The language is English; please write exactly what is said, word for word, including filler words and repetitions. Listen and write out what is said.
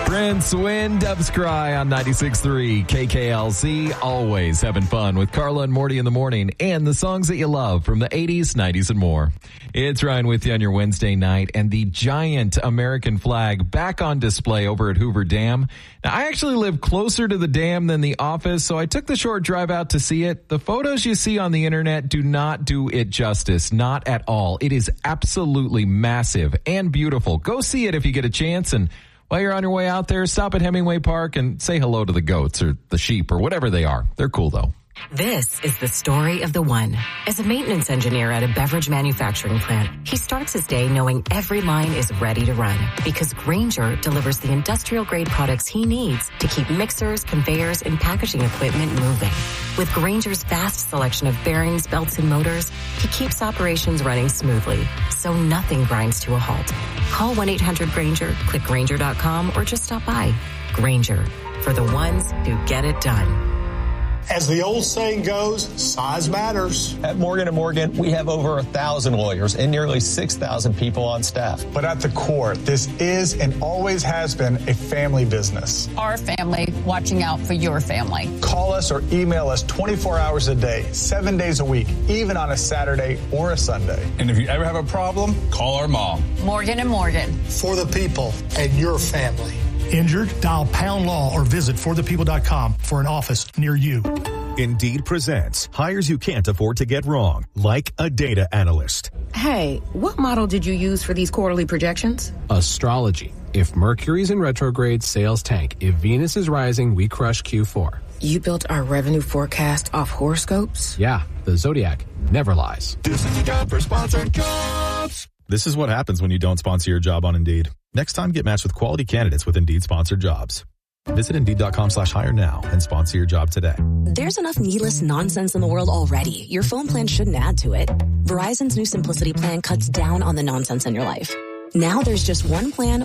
Prince, When Doves Cry on ninety-six point three K K L C. Always having fun with Carla and Morty in the morning and the songs that you love from the eighties, nineties, and more. It's Ryan with you on your Wednesday night, and the giant American flag back on display over at Hoover Dam. Now, I actually live closer to the dam than the office, so I took the short drive out to see it. The photos you see on the internet do not do it justice, not at all. It is absolutely massive and beautiful. Go see it if you get a chance, and while you're on your way out there, stop at Hemingway Park and say hello to the goats or the sheep or whatever they are. They're cool, though. This is the story of the one. As a maintenance engineer at a beverage manufacturing plant, he starts his day knowing every line is ready to run because Grainger delivers the industrial-grade products he needs to keep mixers, conveyors, and packaging equipment moving. With Grainger's vast selection of bearings, belts, and motors, he keeps operations running smoothly, so nothing grinds to a halt. Call one eight hundred Grainger, click Grainger dot com, or just stop by. Grainger, for the ones who get it done. As the old saying goes, size matters. At Morgan and Morgan, we have over a thousand lawyers and nearly six thousand people on staff. But at the core, this is and always has been a family business. Our family watching out for your family. Call us or email us twenty-four hours a day, seven days a week, even on a Saturday or a Sunday. And if you ever have a problem, call our mom. Morgan and Morgan. For the people and your family. Injured? Dial Pound Law or visit for the people dot com for an office near you. Indeed presents hires you can't afford to get wrong, like a data analyst. Hey, what model did you use for these quarterly projections? Astrology. If Mercury's in retrograde, sales tank. If Venus is rising, we crush Q four. You built our revenue forecast off horoscopes? Yeah, the Zodiac never lies. This is a job for sponsored jobs. This is what happens when you don't sponsor your job on Indeed. Next time, get matched with quality candidates with Indeed sponsored jobs. Visit Indeed.com slash hire now and sponsor your job today. There's enough needless nonsense in the world already. Your phone plan shouldn't add to it. Verizon's new Simplicity plan cuts down on the nonsense in your life. Now there's just one plan